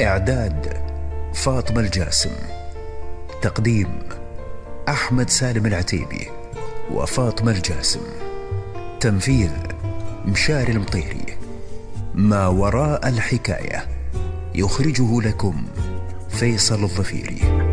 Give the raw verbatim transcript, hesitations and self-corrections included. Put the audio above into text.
إعداد فاطمة الجاسم. تقديم أحمد سالم العتيبي وفاطمة الجاسم. تنفيذ مشاري المطيري. ما وراء الحكاية، يخرجه لكم فيصل الظفيري.